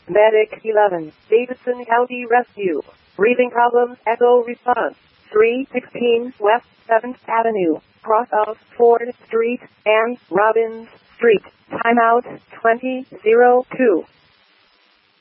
Medic 11, Davidson County Rescue. Breathing problems, echo response. 316 West 7th Avenue, cross of Ford Street and Robbins Street. Timeout 2002.